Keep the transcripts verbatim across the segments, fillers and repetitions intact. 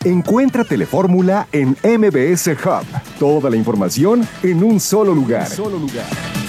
Encuentra Telefórmula en M B S Hub. Toda la información en un solo lugar. Solo lugar.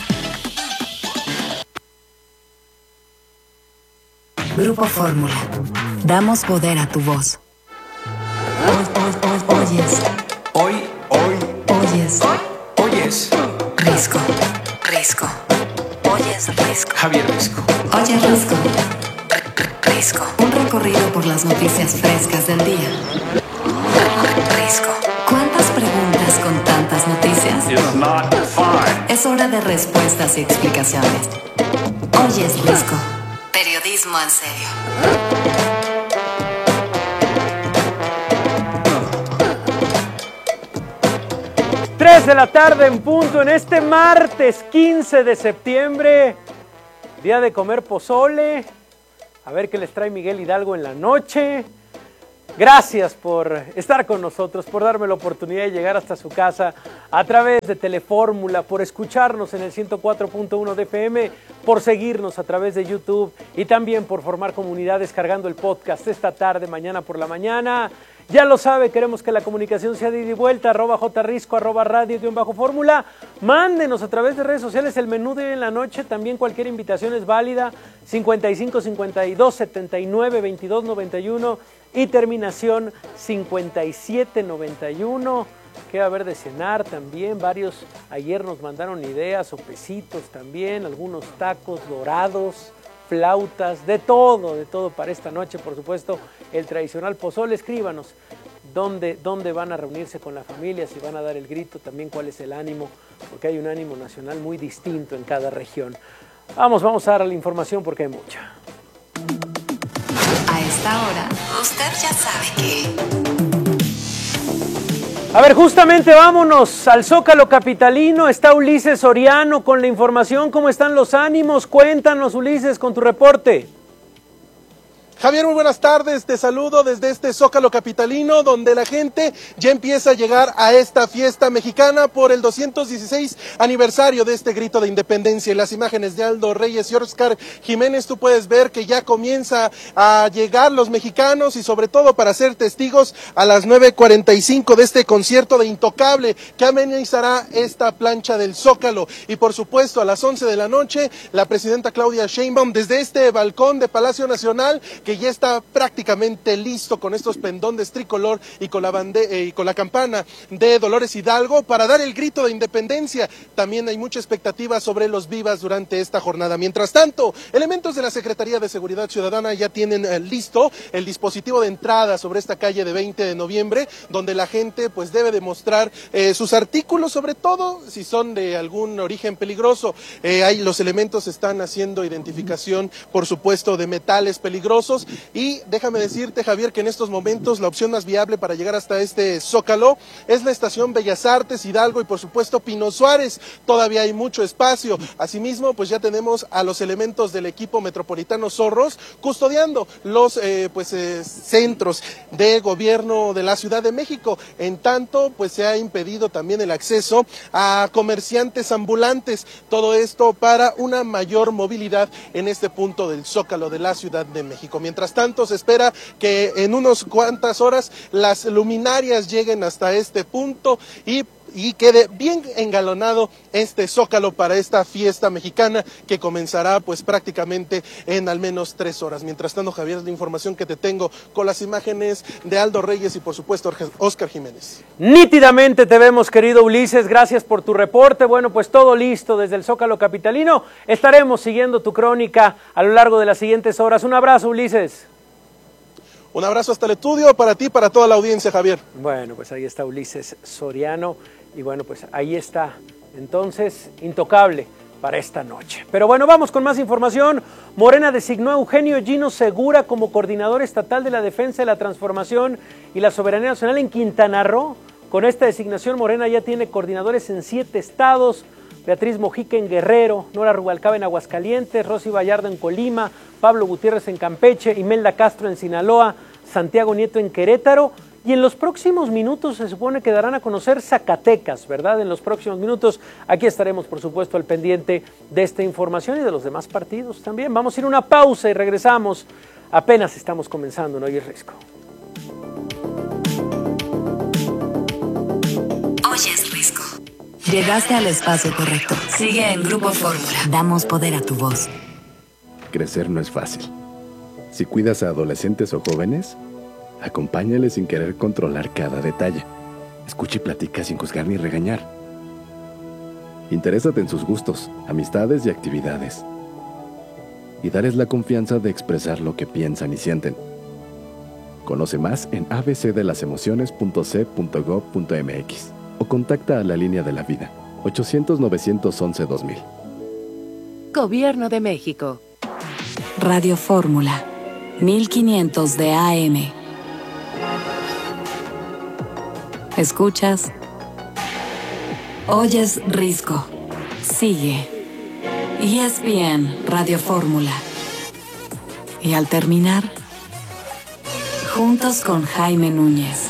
Grupo Fórmula. Damos poder a tu voz. Hoy, hoy, hoy, oyes. Hoy, hoy. Oyes. Oyes. Risco. Risco. Oyes Risco. Javier Risco. Oyes Risco. Risco. Un recorrido por las noticias frescas del día. Risco. ¿Cuántas preguntas con tantas noticias? It's not fine. Es hora de respuestas y explicaciones. Oyes Risco. Periodismo en serio. tres de la tarde en punto en este martes quince de septiembre, día de comer pozole, a ver qué les trae Miguel Hidalgo en la noche. Gracias por estar con nosotros, por darme la oportunidad de llegar hasta su casa a través de Telefórmula, por escucharnos en el ciento cuatro punto uno de F M, por seguirnos a través de YouTube y también por formar comunidad descargando el podcast esta tarde, mañana por la mañana. Ya lo sabe, queremos que la comunicación sea de ida y vuelta, arroba jrisco, arroba radio, guión bajo fórmula. Mándenos a través de redes sociales el menú de hoy en la noche, también cualquier invitación es válida, cincuenta y cinco, cincuenta y dos, setenta y nueve, veintidós, noventa y uno y terminación cincuenta y siete, noventa y uno. ¿Qué va a haber de cenar también? Varios ayer nos mandaron ideas, sopecitos también, algunos tacos dorados, flautas, de todo, de todo para esta noche, por supuesto, el tradicional pozole. Escríbanos dónde, dónde van a reunirse con la familia, si van a dar el grito, también cuál es el ánimo, porque hay un ánimo nacional muy distinto en cada región. Vamos, vamos a dar la información porque hay mucha. A esta hora, usted ya sabe que... A ver, justamente vámonos al Zócalo capitalino. Está Ulises Soriano con la información. ¿Cómo están los ánimos? Cuéntanos, Ulises, con tu reporte. Javier, muy buenas tardes, te saludo desde este Zócalo capitalino, donde la gente ya empieza a llegar a esta fiesta mexicana por el doscientos dieciséis aniversario de este grito de independencia. En las imágenes de Aldo Reyes y Óscar Jiménez tú puedes ver que ya comienza a llegar los mexicanos y sobre todo para ser testigos a las nueve cuarenta y cinco de este concierto de Intocable que amenizará esta plancha del Zócalo. Y por supuesto a las once de la noche la presidenta Claudia Sheinbaum desde este balcón de Palacio Nacional, que ya está prácticamente listo con estos pendones tricolor y con la bande eh, y con la campana de Dolores Hidalgo para dar el grito de independencia. También hay mucha expectativa sobre los vivas durante esta jornada. Mientras tanto, elementos de la Secretaría de Seguridad Ciudadana ya tienen eh, listo el dispositivo de entrada sobre esta calle de veinte de noviembre, donde la gente pues debe demostrar eh, sus artículos, sobre todo si son de algún origen peligroso. Eh, hay, los elementos están haciendo identificación, por supuesto, de metales peligrosos. Y déjame decirte, Javier, que en estos momentos la opción más viable para llegar hasta este Zócalo es la estación Bellas Artes, Hidalgo y por supuesto Pino Suárez. Todavía hay mucho espacio. Asimismo, pues ya tenemos a los elementos del equipo metropolitano Zorros custodiando los eh, pues eh, centros de gobierno de la Ciudad de México. En tanto, pues se ha impedido también el acceso a comerciantes ambulantes. Todo esto para una mayor movilidad en este punto del Zócalo de la Ciudad de México. Mientras tanto, se espera que en unas cuantas horas las luminarias lleguen hasta este punto y y quede bien engalonado este Zócalo para esta fiesta mexicana que comenzará pues prácticamente en al menos tres horas. Mientras tanto, Javier, la información que te tengo con las imágenes de Aldo Reyes y por supuesto Óscar Jiménez. Nítidamente te vemos, querido Ulises, gracias por tu reporte. Bueno, pues todo listo desde el Zócalo capitalino. Estaremos siguiendo tu crónica a lo largo de las siguientes horas. Un abrazo, Ulises. Un abrazo hasta el estudio para ti y para toda la audiencia, Javier. Bueno, pues ahí está Ulises Soriano y bueno, pues ahí está entonces Intocable para esta noche. Pero bueno, vamos con más información. Morena designó a Eugenio Gino Segura como coordinador estatal de la defensa de la transformación y la soberanía nacional en Quintana Roo. Con esta designación, Morena ya tiene coordinadores en siete estados. Beatriz Mojica en Guerrero, Nora Rubalcaba en Aguascalientes, Rosy Vallardo en Colima, Pablo Gutiérrez en Campeche, Imelda Castro en Sinaloa, Santiago Nieto en Querétaro. Y en los próximos minutos se supone que darán a conocer Zacatecas, ¿verdad? En los próximos minutos aquí estaremos, por supuesto, al pendiente de esta información y de los demás partidos también. Vamos a ir a una pausa y regresamos. Apenas estamos comenzando, ¿no? Y es Risco. Llegaste al espacio correcto. Sigue en Grupo Fórmula. Damos poder a tu voz. Crecer no es fácil. Si cuidas a adolescentes o jóvenes, acompáñales sin querer controlar cada detalle. Escucha y platica sin juzgar ni regañar. Interésate en sus gustos, amistades y actividades. Y dales la confianza de expresar lo que piensan y sienten. Conoce más en a b c de las emociones punto c punto gov punto m x o contacta a la línea de la vida ochocientos, novecientos once, dos mil. Gobierno de México. Radio Fórmula, mil quinientos de A M. Escuchas. Oyes Risco. Sigue. E S P N Radio Fórmula. Y al terminar, juntos con Jaime Núñez.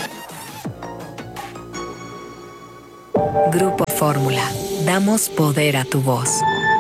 Grupo Fórmula. Damos poder a tu voz.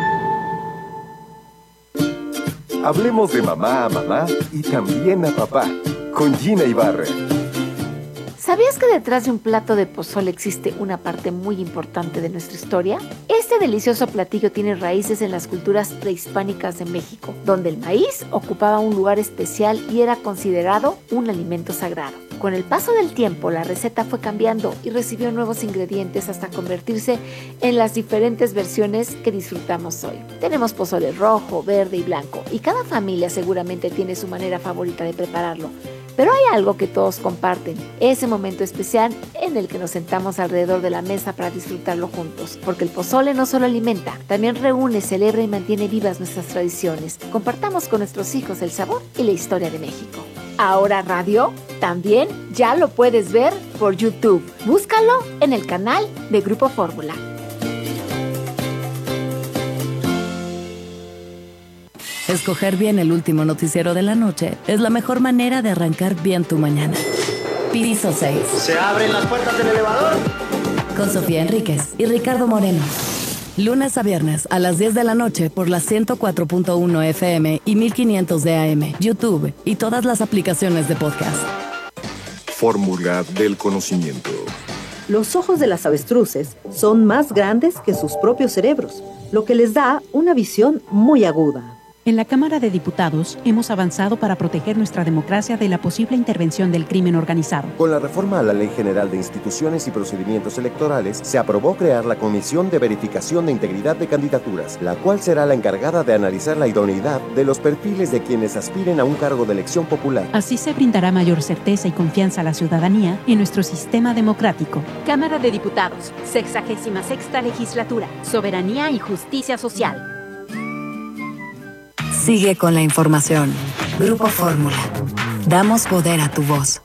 Hablemos de mamá a mamá y también a papá, con Gina Ibarra. ¿Sabías que detrás de un plato de pozole existe una parte muy importante de nuestra historia? Este delicioso platillo tiene raíces en las culturas prehispánicas de México, donde el maíz ocupaba un lugar especial y era considerado un alimento sagrado. Con el paso del tiempo, la receta fue cambiando y recibió nuevos ingredientes hasta convertirse en las diferentes versiones que disfrutamos hoy. Tenemos pozole rojo, verde y blanco, y cada familia seguramente tiene su manera favorita de prepararlo. Pero hay algo que todos comparten, ese momento especial en el que nos sentamos alrededor de la mesa para disfrutarlo juntos. Porque el pozole no solo alimenta, también reúne, celebra y mantiene vivas nuestras tradiciones. Compartamos con nuestros hijos el sabor y la historia de México. Ahora Radio, también ya lo puedes ver por YouTube. Búscalo en el canal de Grupo Fórmula. Escoger bien el último noticiero de la noche es la mejor manera de arrancar bien tu mañana. Piso seis. Se abren las puertas del elevador. Con Sofía Enríquez y Ricardo Moreno. Lunes a viernes a las diez de la noche por la ciento cuatro punto uno F M y mil quinientos de A M, YouTube y todas las aplicaciones de podcast. Fórmula del conocimiento. Los ojos de las avestruces son más grandes que sus propios cerebros, lo que les da una visión muy aguda. En la Cámara de Diputados hemos avanzado para proteger nuestra democracia de la posible intervención del crimen organizado. Con la reforma a la Ley General de Instituciones y Procedimientos Electorales, se aprobó crear la Comisión de Verificación de Integridad de Candidaturas, la cual será la encargada de analizar la idoneidad de los perfiles de quienes aspiren a un cargo de elección popular. Así se brindará mayor certeza y confianza a la ciudadanía en nuestro sistema democrático. Cámara de Diputados, sexagésima sexta legislatura, Soberanía y Justicia Social. Sigue con la información. Grupo Fórmula. Damos poder a tu voz.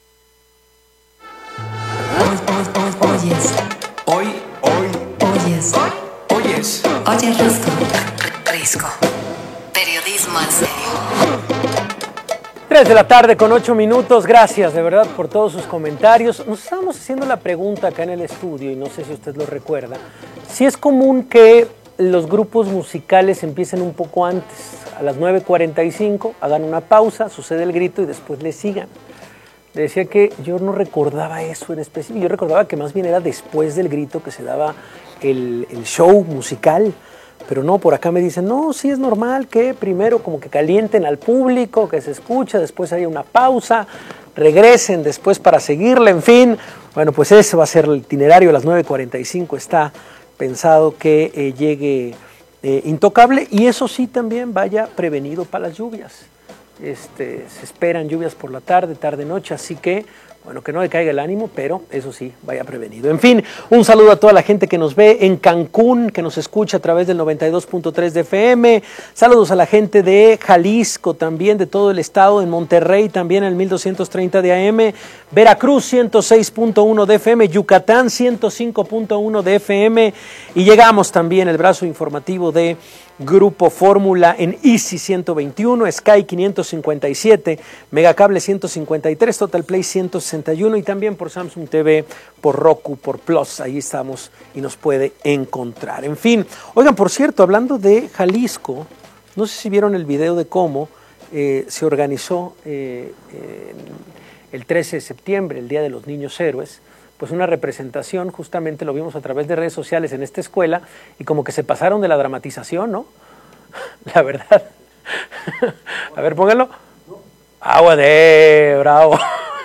Oyes. Hoy, hoy, Oyes. oyes. Oyes Risco. Risco. Periodismo en serio. tres de la tarde con ocho minutos. Gracias de verdad por todos sus comentarios. Nos estábamos haciendo la pregunta acá en el estudio y no sé si usted lo recuerda. Si es común que los grupos musicales empiecen un poco antes, a las nueve cuarenta y cinco, hagan una pausa, sucede el grito y después le sigan. Le decía que yo no recordaba eso en específico, yo recordaba que más bien era después del grito que se daba el, el show musical, pero no, por acá me dicen, no, sí es normal que primero como que calienten al público, que se escucha, después haya una pausa, regresen después para seguirle, en fin. Bueno, pues ese va a ser el itinerario, a las nueve cuarenta y cinco está pensado que eh, llegue eh, intocable, y eso sí también vaya prevenido para las lluvias. Este, se esperan lluvias por la tarde, tarde-noche, así que, bueno, que no le caiga el ánimo, pero eso sí, vaya prevenido. En fin, un saludo a toda la gente que nos ve en Cancún, que nos escucha a través del noventa y dos punto tres de F M. Saludos a la gente de Jalisco, también de todo el estado, en Monterrey, también el mil doscientos treinta de A M, Veracruz ciento seis punto uno de F M, Yucatán ciento cinco punto uno de F M, y llegamos también el brazo informativo de Grupo Fórmula en Easy ciento veintiuno, Sky quinientos cincuenta y siete, Megacable ciento cincuenta y tres, Total Play ciento sesenta y uno y también por Samsung T V, por Roku, por Plus, ahí estamos y nos puede encontrar. En fin, oigan, por cierto, hablando de Jalisco, no sé si vieron el video de cómo eh, se organizó eh, eh, el trece de septiembre, el Día de los Niños Héroes, pues una representación, justamente lo vimos a través de redes sociales en esta escuela, y como que se pasaron de la dramatización, ¿no? La verdad. A ver, pónganlo. Agua de bravo.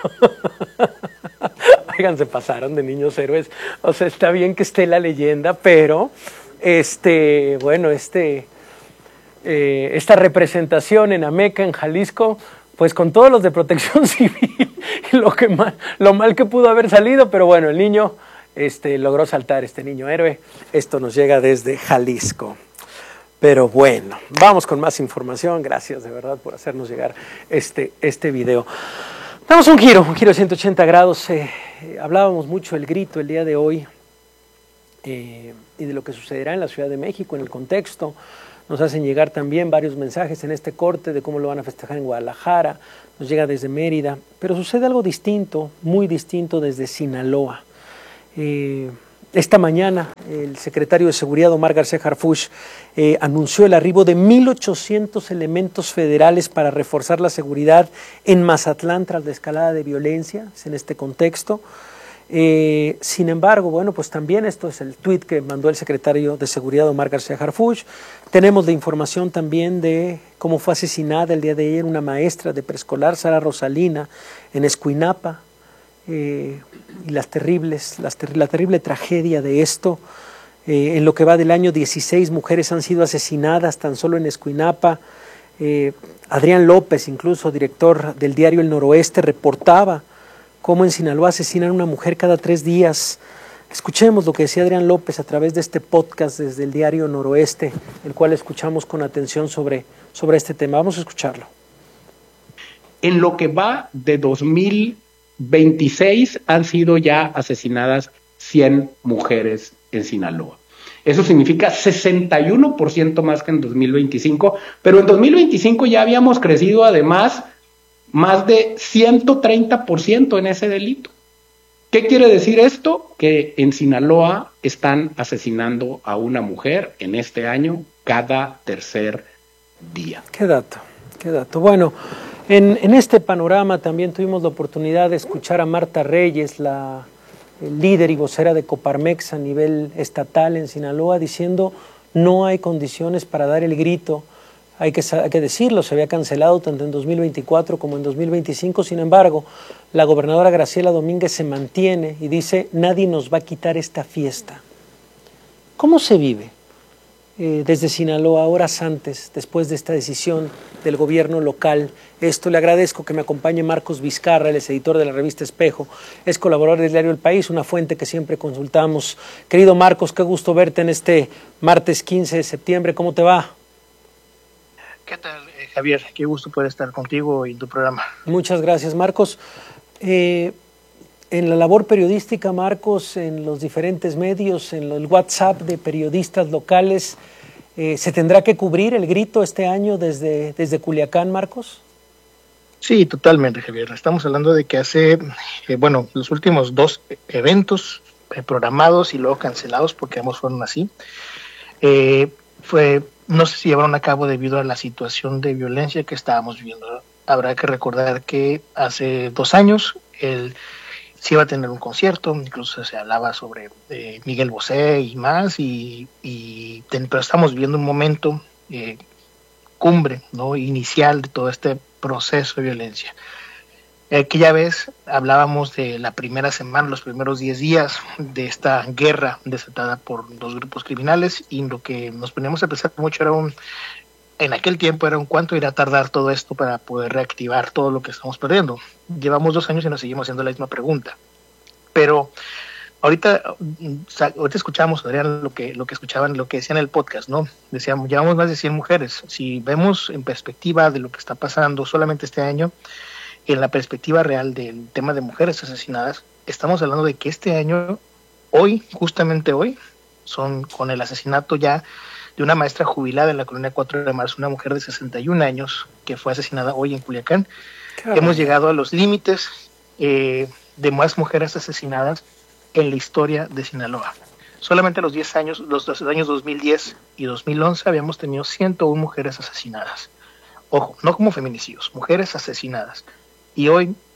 Oigan, se pasaron de niños héroes. O sea, está bien que esté la leyenda, pero este, bueno, este, eh, esta representación en Ameca, en Jalisco, pues con todos los de Protección Civil, lo que mal, lo mal que pudo haber salido, pero bueno, el niño este, logró saltar, este niño héroe. Esto nos llega desde Jalisco. Pero bueno, vamos con más información. Gracias de verdad por hacernos llegar este, este video. Damos un giro, un giro de ciento ochenta grados. Eh, eh, hablábamos mucho del grito el día de hoy eh, y de lo que sucederá en la Ciudad de México, en el contexto. Nos hacen llegar también varios mensajes en este corte de cómo lo van a festejar en Guadalajara. Nos llega desde Mérida, pero sucede algo distinto, muy distinto desde Sinaloa. Eh, Esta mañana el secretario de Seguridad, Omar García Harfuch, eh, anunció el arribo de mil ochocientos elementos federales para reforzar la seguridad en Mazatlán tras la escalada de violencia, es en este contexto. Eh, sin embargo, bueno, pues también esto es el tuit que mandó el secretario de Seguridad, Omar García Harfuch. Tenemos la información también de cómo fue asesinada el día de ayer una maestra de preescolar, Sara Rosalina, en Escuinapa. Eh, y las terribles, las ter la terrible tragedia de esto. Eh, en lo que va del año, dieciséis mujeres han sido asesinadas tan solo en Escuinapa. Eh, Adrián López, incluso director del diario El Noroeste, reportaba cómo en Sinaloa asesinan a una mujer cada tres días. Escuchemos lo que decía Adrián López a través de este podcast desde el diario Noroeste, el cual escuchamos con atención sobre, sobre este tema. Vamos a escucharlo. En lo que va de dos mil veintiséis han sido ya asesinadas cien mujeres en Sinaloa. Eso significa sesenta y uno por ciento más que en dos mil veinticinco, pero en dos mil veinticinco ya habíamos crecido además más de ciento treinta por ciento en ese delito. ¿Qué quiere decir esto? Que en Sinaloa están asesinando a una mujer en este año cada tercer día. Qué dato, qué dato. Bueno, En, en este panorama también tuvimos la oportunidad de escuchar a Marta Reyes, la líder y vocera de Coparmex a nivel estatal en Sinaloa, diciendo no hay condiciones para dar el grito. Hay que, hay que decirlo, se había cancelado tanto en dos mil veinticuatro como en dos mil veinticinco, sin embargo, la gobernadora Graciela Domínguez se mantiene y dice nadie nos va a quitar esta fiesta. ¿Cómo se vive eh, desde Sinaloa, horas antes, después de esta decisión del gobierno local? Esto le agradezco que me acompañe Marcos Vizcarra, él es editor de la revista Espejo, es colaborador del diario El País, una fuente que siempre consultamos. Querido Marcos, qué gusto verte en este martes quince de septiembre, ¿cómo te va? ¿Qué tal, eh, Javier? Qué gusto poder estar contigo y en tu programa. Muchas gracias, Marcos. Eh, en la labor periodística, Marcos, en los diferentes medios, en el WhatsApp de periodistas locales, eh, ¿se tendrá que cubrir el grito este año desde, desde Culiacán, Marcos? Sí, totalmente, Javier. Estamos hablando de que hace, eh, bueno, los últimos dos eventos eh, programados y luego cancelados, porque ambos fueron así, eh, fue, no sé si llevaron a cabo debido a la situación de violencia que estábamos viviendo. Habrá que recordar que hace dos años el, se iba a tener un concierto, incluso se hablaba sobre eh, Miguel Bosé y más, y, y ten, pero estamos viviendo un momento eh, cumbre, ¿no?, inicial de todo este proceso de violencia. Aquella vez hablábamos de la primera semana, los primeros diez días de esta guerra desatada por dos grupos criminales, y lo que nos poníamos a pensar mucho era un, en aquel tiempo era un cuánto irá a tardar todo esto para poder reactivar todo lo que estamos perdiendo. Llevamos dos años y nos seguimos haciendo la misma pregunta. Pero ahorita, ahorita escuchamos, Adrián, lo que, lo que escuchaban, lo que decían en el podcast, ¿no? Decíamos, llevamos más de cien mujeres. Si vemos en perspectiva de lo que está pasando solamente este año, en la perspectiva real del tema de mujeres asesinadas, estamos hablando de que este año, hoy, justamente hoy, son con el asesinato ya de una maestra jubilada en la colonia cuatro de marzo, una mujer de sesenta y un años, que fue asesinada hoy en Culiacán. Claro. Hemos llegado a los límites eh, de más mujeres asesinadas en la historia de Sinaloa. Solamente los diez años, los, los años dos mil diez y dos mil once habíamos tenido ciento una mujeres asesinadas. Ojo, no como feminicidios, mujeres asesinadas. Y hoy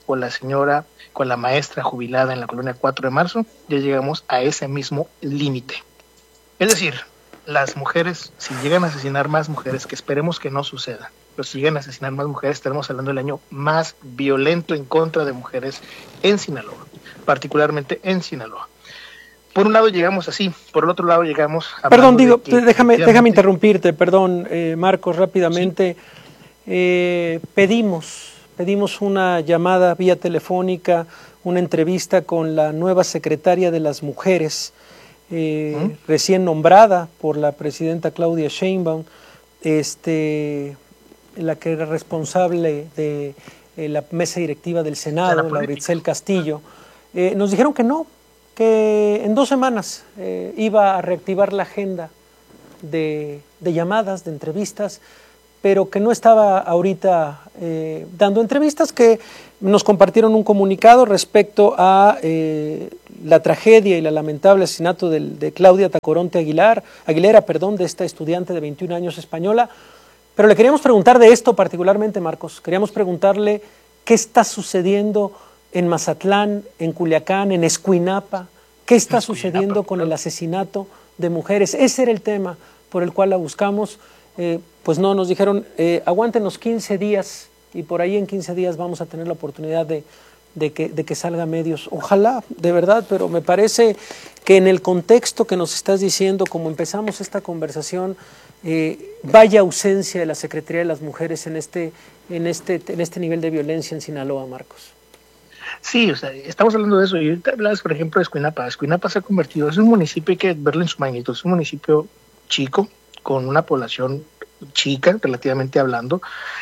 con la señora, con la maestra jubilada en la colonia cuatro de marzo, ya llegamos a ese mismo límite. Es decir, las mujeres, si llegan a asesinar más mujeres, que esperemos que no suceda, pero si llegan a asesinar más mujeres, estaremos hablando del año más violento en contra de mujeres en Sinaloa, particularmente en Sinaloa. Por un lado llegamos así, por el otro lado llegamos... Perdón, digo, de déjame, déjame interrumpirte, perdón, eh, Marcos, rápidamente. Sí. Eh, pedimos, pedimos una llamada vía telefónica, una entrevista con la nueva secretaria de las mujeres, eh, ¿Mm? recién nombrada por la presidenta Claudia Sheinbaum, este, la que era responsable de eh, la mesa directiva del Senado, Lauritzel Castillo. Eh, nos dijeron que no, que en dos semanas eh, iba a reactivar la agenda de, de llamadas, de entrevistas, pero que no estaba ahorita eh, dando entrevistas, que nos compartieron un comunicado respecto a eh, la tragedia y la lamentable asesinato de, de Claudia Tacoronte Aguilar, Aguilera, perdón, de esta estudiante de veintiún años española. Pero le queríamos preguntar de esto particularmente, Marcos. Queríamos preguntarle qué está sucediendo en Mazatlán, en Culiacán, en Escuinapa. ¿Qué está sucediendo con el asesinato de mujeres? Ese era el tema por el cual la buscamos. Eh, pues no, nos dijeron, eh, aguántenos quince días y por ahí en quince días vamos a tener la oportunidad de, de, que, de que salga medios. Ojalá, de verdad, pero me parece que en el contexto que nos estás diciendo, como empezamos esta conversación, eh, vaya ausencia de la Secretaría de las Mujeres en este, en, este, en este nivel de violencia en Sinaloa, Marcos. Sí, o sea, estamos hablando de eso. Y ahorita hablas, por ejemplo, de Escuinapa. Escuinapa se ha convertido, es un municipio, hay que verlo en su magnitud, es un municipio chico, con una población chica, relativamente hablando,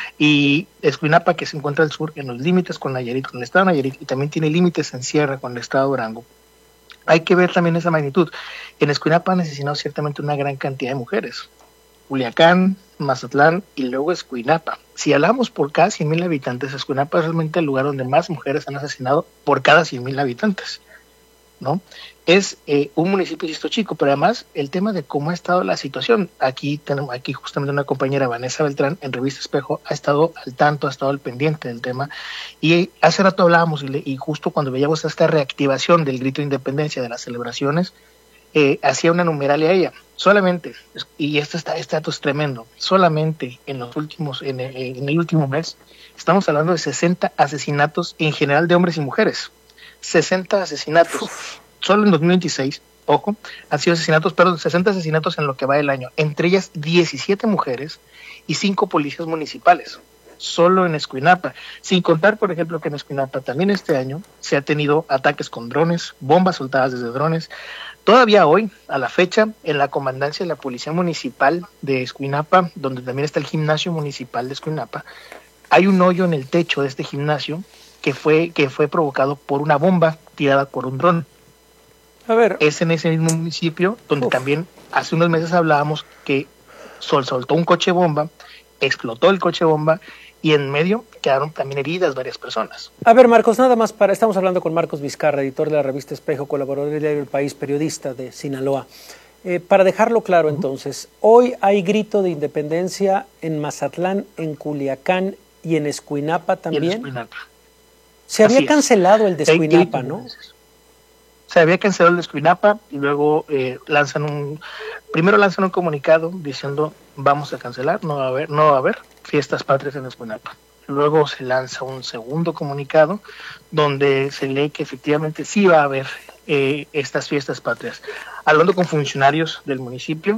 y Escuinapa, que se encuentra al sur, en los límites con Nayarit, con el estado de Nayarit, y también tiene límites en sierra con el estado de Durango. Hay que ver también esa magnitud. En Escuinapa han asesinado ciertamente una gran cantidad de mujeres. Culiacán, Mazatlán y luego Escuinapa. Si hablamos por cada cien mil habitantes, Escuinapa es realmente el lugar donde más mujeres han asesinado por cada cien mil habitantes, ¿no? Es eh, un municipio insisto, chico, pero además el tema de cómo ha estado la situación. Aquí tenemos, aquí justamente una compañera, Vanessa Beltrán, en Revista Espejo, ha estado al tanto, ha estado al pendiente del tema. Y hace rato hablábamos, y, le, y justo cuando veíamos esta reactivación del grito de independencia, de las celebraciones, eh, hacía una numeralia a ella. Solamente, y este, está, este dato es tremendo, solamente en los últimos, en, en el último mes, estamos hablando de sesenta asesinatos en general de hombres y mujeres. sesenta asesinatos. Uf. Solo en dos mil veintiséis, ojo, han sido asesinatos, perdón, sesenta asesinatos en lo que va del año, entre ellas diecisiete mujeres y cinco policías municipales, solo en Escuinapa, sin contar, por ejemplo, que en Escuinapa también este año se ha tenido ataques con drones, bombas soltadas desde drones. Todavía hoy, a la fecha, en la comandancia de la Policía Municipal de Escuinapa, donde también está el gimnasio municipal de Escuinapa, hay un hoyo en el techo de este gimnasio que fue, que fue provocado por una bomba tirada por un dron. A ver. Es en ese mismo municipio donde Uf. también hace unos meses hablábamos que sol soltó un coche bomba, explotó el coche bomba y en medio quedaron también heridas varias personas. A ver, Marcos, nada más para... Estamos hablando con Marcos Vizcarra, editor de la revista Espejo, colaborador del diario El País, periodista de Sinaloa. Eh, para dejarlo claro, uh-huh. entonces, hoy hay grito de independencia en Mazatlán, en Culiacán y en Escuinapa también. Y en Escuinapa. Se había Así cancelado es. el de Escuinapa, ¿no? Se había cancelado el de Escuinapa y luego eh, lanzan un, primero lanzan un comunicado diciendo vamos a cancelar, no va a haber, no va a haber fiestas patrias en Escuinapa. Luego se lanza un segundo comunicado donde se lee que efectivamente sí va a haber eh, estas fiestas patrias. Hablando con funcionarios del municipio,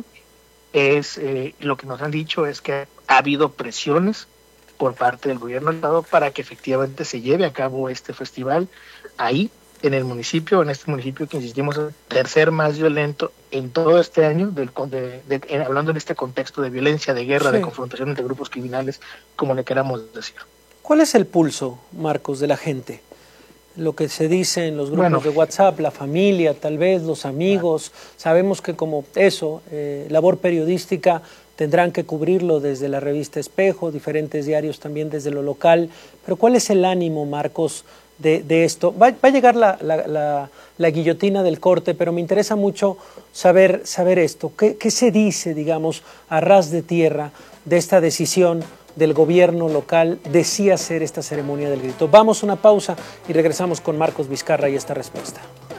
es eh, lo que nos han dicho es que ha habido presiones por parte del gobierno del estado para que efectivamente se lleve a cabo este festival ahí en el municipio, en este municipio que insistimos es el tercer más violento en todo este año, del, de, de, de, hablando en este contexto de violencia, de guerra, sí. de confrontación entre grupos criminales, como le queramos decir. ¿Cuál es el pulso, Marcos, de la gente? Lo que se dice en los grupos bueno, de WhatsApp, la familia, tal vez, los amigos, claro. Sabemos que como eso, eh, labor periodística, tendrán que cubrirlo desde la revista Espejo, diferentes diarios también desde lo local, pero ¿cuál es el ánimo, Marcos, de, de esto? Va, va a llegar la, la, la, la guillotina del corte, pero me interesa mucho saber, saber esto. ¿Qué, ¿Qué se dice, digamos, a ras de tierra de esta decisión del gobierno local decía ser esta ceremonia del grito. Vamos a una pausa y regresamos con Marcos Vizcarra y esta respuesta.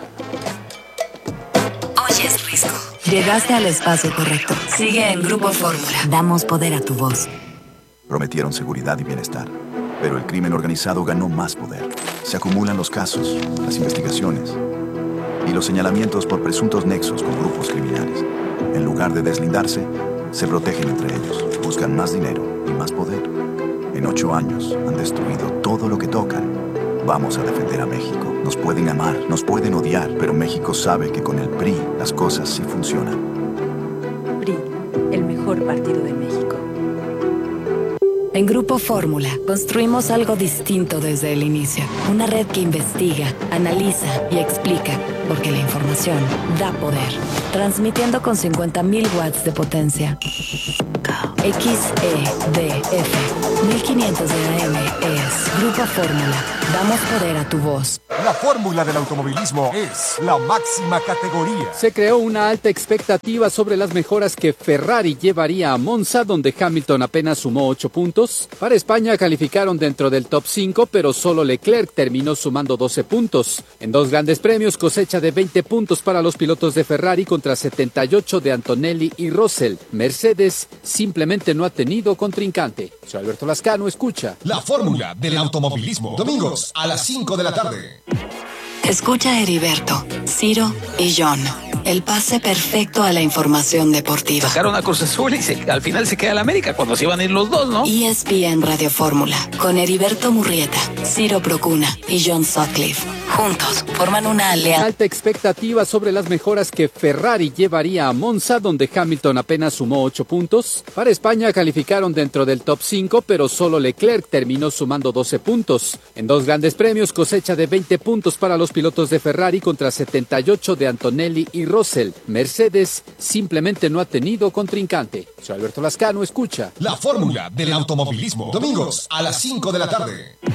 Oyes Risco. Llegaste al espacio correcto. Sigue en Grupo Fórmula. Damos poder a tu voz. Prometieron seguridad y bienestar, pero el crimen organizado ganó más poder. Se acumulan los casos, las investigaciones y los señalamientos por presuntos nexos con grupos criminales. En lugar de deslindarse, se protegen entre ellos, buscan más dinero y más poder. En ocho años han destruido todo lo que tocan. Vamos a defender a México. Nos pueden amar, nos pueden odiar, pero México sabe que con el P R I las cosas sí funcionan. P R I, el mejor partido de México. En Grupo Fórmula, construimos algo distinto desde el inicio. Una red que investiga, analiza y explica, porque la información da poder. Transmitiendo con cincuenta mil watts de potencia. X E D F mil quinientos de A M es Grupo Fórmula. Damos poder a tu voz. La fórmula del automovilismo es la máxima categoría. Se creó una alta expectativa sobre las mejoras que Ferrari llevaría a Monza, donde Hamilton apenas sumó ocho puntos. Para España calificaron dentro del top cinco, pero solo Leclerc terminó sumando doce puntos. En dos grandes premios, cosecha de veinte puntos para los pilotos de Ferrari contra setenta y ocho de Antonelli y Russell. Mercedes simplemente no ha tenido contrincante. Soy Alberto Lascano, escucha La fórmula del automovilismo. Domingos a las cinco de la tarde. Escucha a Heriberto, Ciro y John. El pase perfecto a la información deportiva. Sacaron a Cruz Azul y se, al final se queda el América cuando se iban a ir los dos, ¿no? E S P N Radio Fórmula, con Heriberto Murrieta, Ciro Procuna y John Sutcliffe. Juntos forman una alianza. Alta expectativa sobre las mejoras que Ferrari llevaría a Monza, donde Hamilton apenas sumó ocho puntos. Para España calificaron dentro del top cinco, pero solo Leclerc terminó sumando doce puntos. En dos grandes premios, cosecha de veinte puntos para los pilotos de Ferrari contra setenta y ocho de Antonelli y Russell. Mercedes simplemente no ha tenido contrincante. Soy Alberto Lascano, escucha La fórmula del automovilismo. Domingos a las cinco de la tarde.